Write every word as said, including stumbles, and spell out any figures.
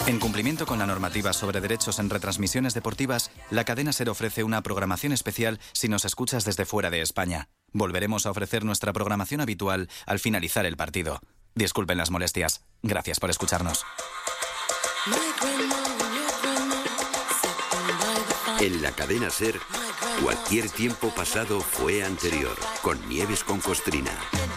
En cumplimiento con la normativa sobre derechos en retransmisiones deportivas, la cadena SER ofrece una programación especial si nos escuchas desde fuera de España. Volveremos a ofrecer nuestra programación habitual al finalizar el partido. Disculpen las molestias. Gracias por escucharnos. En la cadena SER, cualquier tiempo pasado fue anterior, con Nieves con Costrina.